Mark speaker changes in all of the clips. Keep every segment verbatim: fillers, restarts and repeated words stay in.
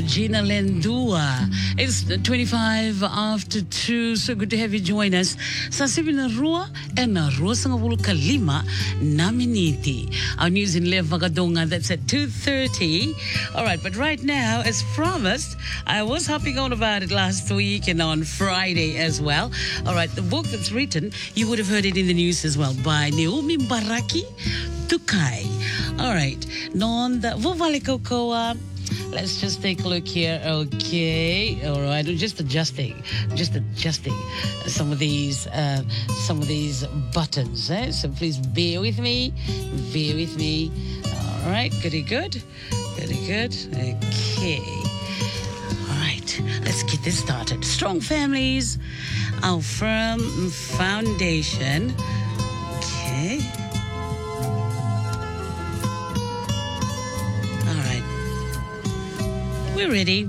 Speaker 1: Gina Lendua. It's twenty-five after two. So good to have you join us. Sa sibi na rua e na rua sanga wulu kalima na miniti. Our news in Lev Vagadonga, that's at two thirty. All right, but right now, as promised, I was hopping on about it last week and on Friday as well. All right, the book that's written, you would have heard it in the news as well, by Naomi Mbaraki Tukai. All right, non the Vuvale Kokoa. Let's just take a look here. Okay, all right. I'm just adjusting, just adjusting some of these, uh, some of these buttons. Eh? So please bear with me, bear with me. All right, goody good, goody good. Okay, all right. Let's get this started. Strong families, our firm foundation. Okay. We're ready.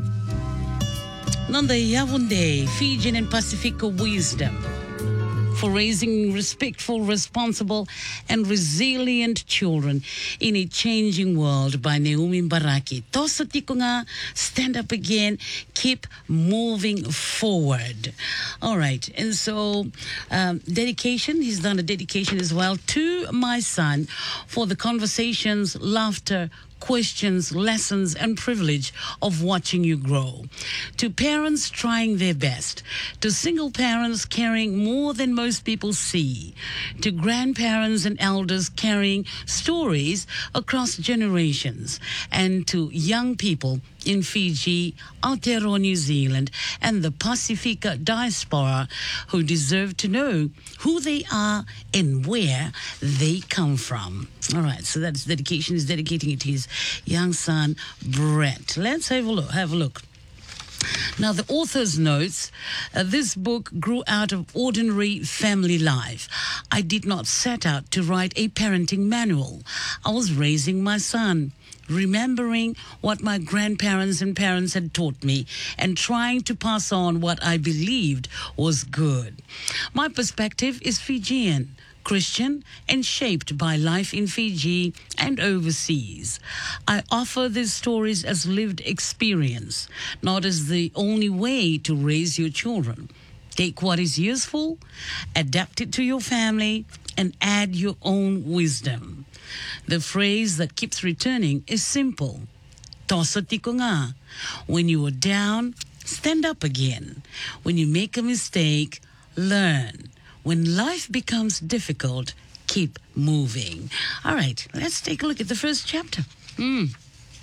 Speaker 1: Nanda Yavunde, Fijian and Pacifica wisdom for raising respectful, responsible, and resilient children in a changing world by Naomi Mbaraki. Tosa tikunga, stand up again, keep moving forward. All right, and so um, dedication, he's done a dedication as well to my son for the conversations, laughter, questions, lessons, and privilege of watching you grow. To parents trying their best. To single parents carrying more than most people see. To grandparents and elders carrying stories across generations. And to young people in Fiji, Aotearoa, New Zealand, and the Pacifica diaspora who deserve to know who they are and where they come from. All right, so that's dedication. Is dedicating it to his young son, Brett. Let's have a look. Have a look. Now, the author's notes, uh, this book grew out of ordinary family life. I did not set out to write a parenting manual. I was raising my son, remembering what my grandparents and parents had taught me and trying to pass on what I believed was good. My perspective is Fijian, Christian, and shaped by life in Fiji and overseas. I offer these stories as lived experience, not as the only way to raise your children. Take what is useful, adapt it to your family, and add your own wisdom. The phrase that keeps returning is simple. Tosa tikunga. When you are down, stand up again. When you make a mistake, learn. When life becomes difficult, keep moving. All right, let's take a look at the first chapter. Mm.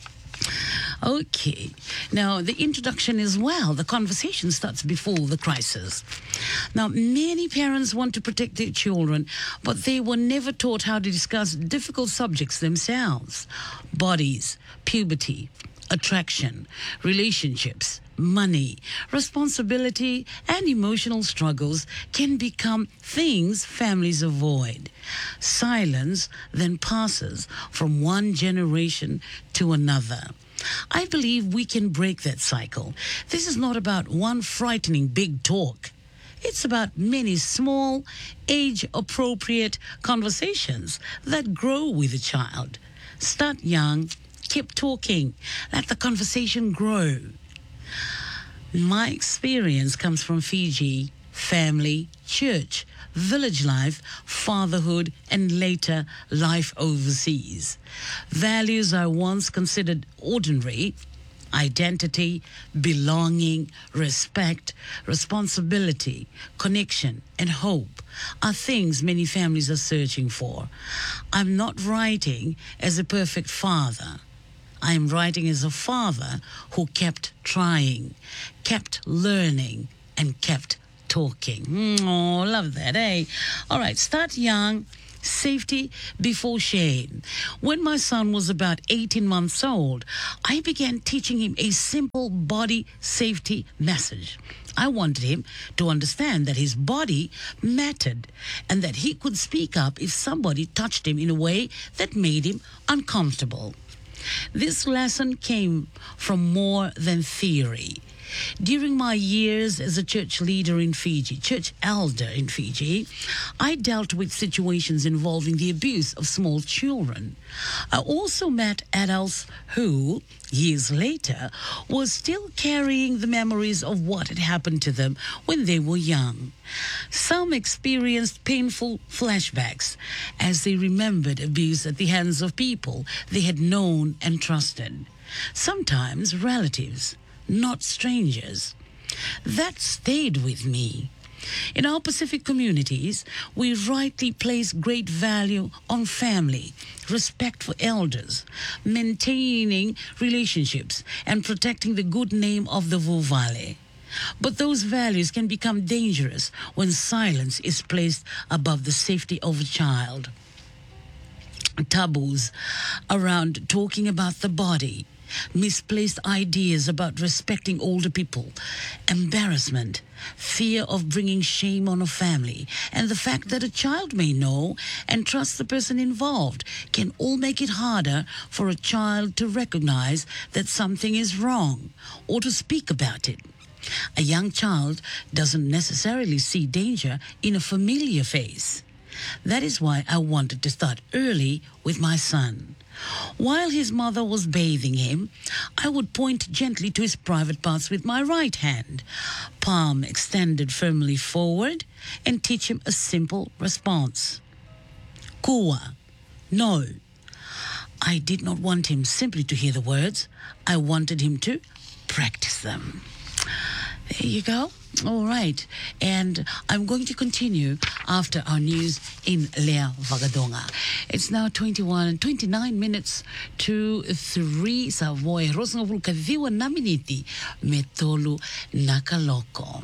Speaker 1: Okay. Now, the introduction as well, the conversation starts before the crisis. Now, many parents want to protect their children, but they were never taught how to discuss difficult subjects themselves. Bodies, puberty, attraction, relationships, money, responsibility, and emotional struggles can become things families avoid. Silence then passes from one generation to another. I believe we can break that cycle. This is not about one frightening big talk. It's about many small, age-appropriate conversations that grow with a child. Start young, keep talking, let the conversation grow. My experience comes from Fiji, family, church, village life, fatherhood, and later life overseas. Values I once considered ordinary, identity, belonging, respect, responsibility, connection, and hope are things many families are searching for. I'm not writing as a perfect father. I am writing as a father who kept trying, kept learning, and kept talking. Oh, love that, eh? All right, start young. Safety before shame. When my son was about eighteen months old, I began teaching him a simple body safety message. I wanted him to understand that his body mattered and that he could speak up if somebody touched him in a way that made him uncomfortable. This lesson came from more than theory. During my years as a church leader in Fiji, church elder in Fiji, I dealt with situations involving the abuse of small children. I also met adults who, years later, were still carrying the memories of what had happened to them when they were young. Some experienced painful flashbacks as they remembered abuse at the hands of people they had known and trusted. Sometimes relatives, not strangers. That stayed with me. In our Pacific communities, we rightly place great value on family, respect for elders, maintaining relationships, and protecting the good name of the Vuvale. But those values can become dangerous when silence is placed above the safety of a child. Taboos around talking about the body, misplaced ideas about respecting older people, embarrassment, fear of bringing shame on a family, and the fact that a child may know and trust the person involved can all make it harder for a child to recognize that something is wrong or to speak about it. A young child doesn't necessarily see danger in a familiar face. That is why I wanted to start early with my son. While his mother was bathing him, I would point gently to his private parts with my right hand, palm extended firmly forward, and teach him a simple response. Kua, no. I did not want him simply to hear the words. I wanted him to practice them. There you go. All right. And I'm going to continue after our news in Lea Vagadonga. It's now twenty-one, twenty-nine minutes to three. Savoy. Rosngavul kaviwa naminiti metolu nakaloko.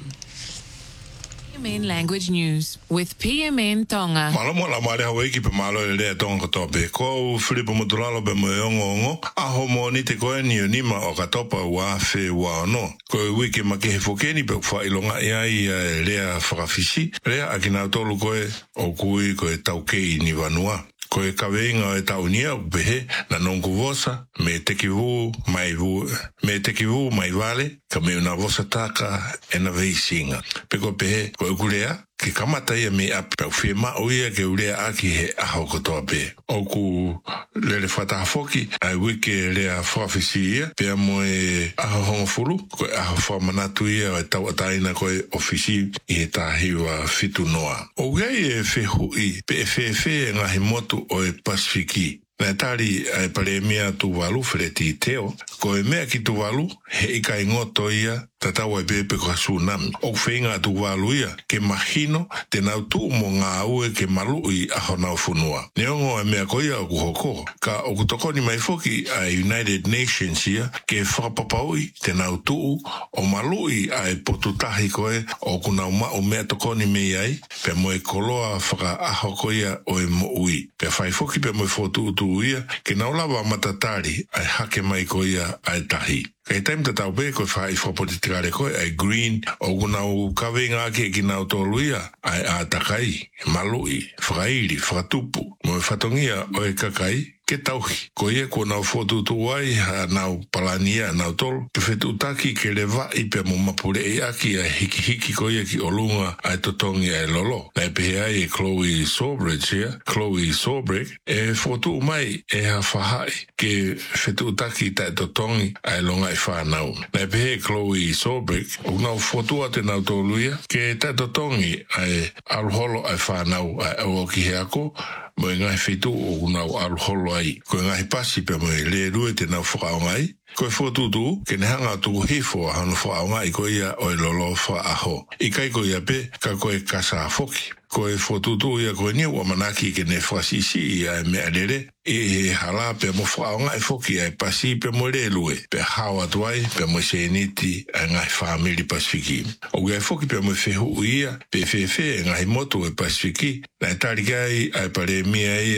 Speaker 2: P M N Language News with P M N Tonga.
Speaker 3: Malamo la mare hawe ki pe malo le tonga tope ko Filipo Mutulalo be moyongo a homo ni te ko ni ni ma o katopa wa fe wa no ko wiki make fokeni pe fa ilonga ia ia le frafisi le akina tolu ko o kui ko tauke ni vanua ko e kawenga e taunia behe na nongo vosa me tekivu mai vu me tekivu mai vale ka me una vosa taka e na veisinga pe ko behe ko kulea ki kamata ia me a pe fema o ia ke ulea aki he aho ko tope o ku le le fata foki ai wiki le a frafisi pe mo e aho hongfulu ko aho fa manatu ia e tau ataina ko ofisi i ta hiwa fitu noa o gai e fe hui pe fe fe nga himotu o e Pasifiki. Na tari e palemia Tuvalu freti teo, ko e mea ki Tuvalu he ika ingoto ia tatawa e pepe ko tsunami. O whenga Tuvalu ia ke mahino te nau tu mo ngā ue ke malui a honau funua. Neongo e mea ko ia o kuhoko, ka o kutokoni mai foki a United Nations ia ke whakapapaui te nau tu o malui a e potutahi koe o kunau ma o mea tokoni mei ai, pe mo e koloa whaka aho ko ia o e mo ui. Pe whai foki pe mo e fotu utu ia ke naulawa matatari ai hake mai ko ia ai tahi. Kei taim te tau pe koe whai whapotitikare koe ai green o kunau kawenga ke ki nau tolu ia ai a takai, malui, whakairi, whakatupu, mo e whatongia o e kakai ke tauhi. Ko ia ko nau whotutu ai ha nau palania nau tolu ke whetutaki ke le vai pe mo mapure e aki ai hiki hiki ko ia ki olunga ai totongi ai lolo. Nei pehe ai e Chloe Sawbridge ia, Chloe Sawbridge e whotu mai e ha whahai ke whetutaki tai totongi ai longa whanau. Nei pehe Chloe Sawbridge o nau whotua te nau tolu ia ke tai totongi ai aluholo ai whanau ai au ki he ako mo e ngai whitu o nau aluholo ai. Ko e ngai pasi pe mo e le rue te nau whakaongai. Ko e whotutu ke ne hanga tuku hifo a hanu whakaongai ko ia o e lolo whaaho. I kai ko ia pe ka ko e kasa foki. Ko e whotutu ia ko e niu a manaki ke ne whasisi ia e mea lere. E hala pe mo whakaongai foki ai pasi pe mo le rue. Pe hawa tuai pe mo se niti a ngai whamiri Pasifiki. O gai foki pe mo whehu ia pe whewhe ngai motu e Pasifiki. Na e tarikai ai pare mia ia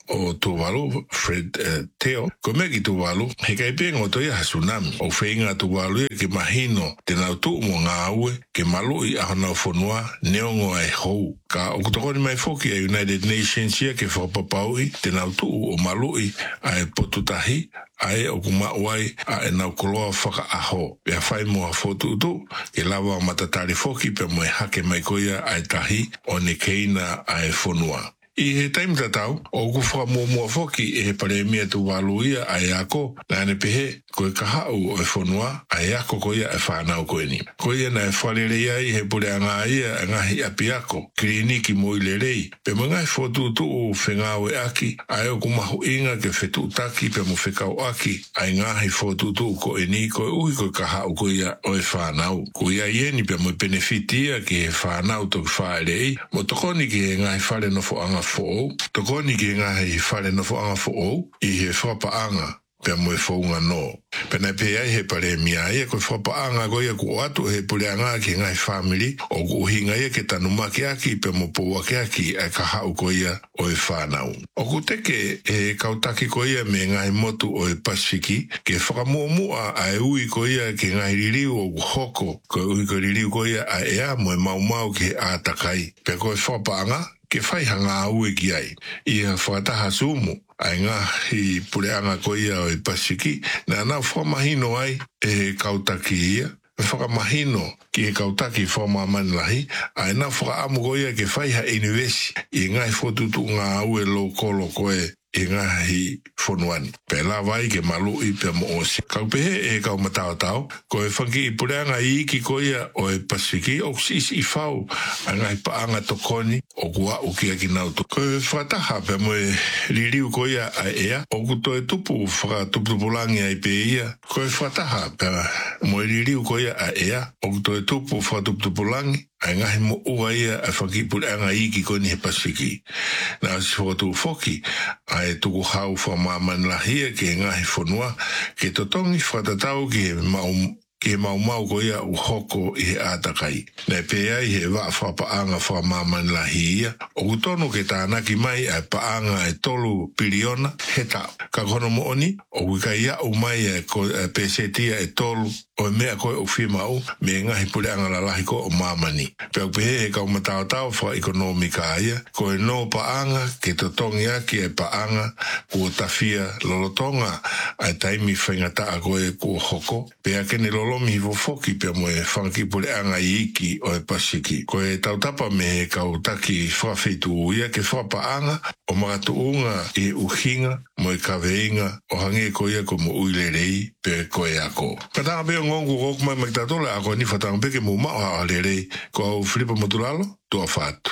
Speaker 3: o Tuvalu, Fred uh, Teo, ko me ki Tuvalu, he kai penga o toia ha tsunami, o whainga Tuvalu e ke mahino, te nau tuu mo ngā aue, ke malui a hana whanua, neongo ai hou. Ka o kutokoni mai foki a United Nations ia ke whakapapaui, te nau tuu o malui ai potutahi, ai o kuma wai a e nau koloa whaka aho. Pea whai moa fotu utu, ke lawa o matatari foki pe moe hake mai koia ai tahi o ne keina ai whanua. I he taim tatau, o kuwha mua mua foki e he paremia tu waluia ai ako, na ane pehe, koe kahau o e whanua, ai ako koia e whanau koe ni. Koia na e whalere ai he pure anga ia e ngahi api ako, kliniki mo i lerei, pe mo ngai fotu tu o whengau e aki, ai o kumahu inga ke whetu utaki pe mo whekau aki, ai ngahi fotu tu ko e ni koe uhi koe kahau koia o e whanau. Koia ieni pe mo benefitia ke he whanau toki whaerei, mo tokoni ki he ngahi whare nofo anga fo tokoni ki ngahi whare nofo anga fo i he whapaanga pe mo e whaunga no. Pena pe ai he pare mia ia koe whapaanga koia ku atu he pureanga ki ngai family o ku hinga ia ke tanu maki aki pe mo poua ke aki e ka hau koia o e whanau. O ku teke e kautaki koia me ngai motu o e Pasifiki ke whakamua a e ui koia ke ngai ririu o ku hoko koe ui ko ririu koia a ea mo e mau mau ke a takai. Pe koe whapaanga ke whai hanga aue ki ai. I ha whakataha sumu, ai ngā hi pureanga koia o i Pasifiki, na nā whamahino ai e kautaki ia, whakamahino ki e kautaki whamamani lahi, ai nā whakaamu koia ke whai ha inivesi, i ngai whotutu ngā aue lo kolo koe, e ngahi whonuani. Pe la vai ke malu i pe mo osi. Kau pehe e kau matao tau, ko e whanki i pureanga i iki koia o e Pasifiki, o kusisi i whau, a ngai paanga tokoni, o kua uki aki nautu. Ko e whataha pe mo e ririu koia a ea, o kuto e tupu whaka tuputupulangi ai pe ia. Ko e whataha pe mo e ririu koia a ea, o kuto e tupu whaka tuputupulangi, ai ngahi mo ua ia a whaki pureanga i iki koni he Pasifiki. Nā si whakatu foki, ai tuku hau whamamani lahia ke ngahi whanua, ke totongi whatatau ke mau ke mau mau koia u hoko i he ātakai. Nei pēai he wā whapaanga whamamani lahia, o kutono ke tānaki mai ai paanga e tolu piriona he tau. Ka kono mo oni, o wika ia u mai e pesetia e tolu, o mea koe o whimau, me ngahi pureanga la lahi ko o mamani. Pēu pehe e kau matao tau wha ekonomika ia, ko e no paanga ke totongi aki e paanga kua tawhia lolotonga ai taimi whaingata a koe kua hoko. Pea kene lolomi hivo foki pea mo e whanki pureanga i iki o e Pasifiki. Ko e tautapa me e kau taki whawhitu ia ke whapaanga o mga tuunga i uhinga mo e kaweinga o hange koia ko mo uilerei pe koe ako. Katanga peo ngongu koku mai maktatola ako ni whatanga peke mo mao a lerei ko au Filipa Motulalo tua whatu.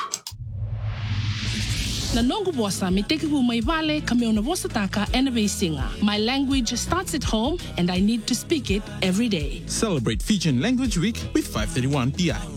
Speaker 4: Na nongu bosa me teke ku mai vale ka me ona bosa taka ena singa. My language starts at home and I need to speak it every day.
Speaker 5: Celebrate Fijian Language Week with five thirty-one P I.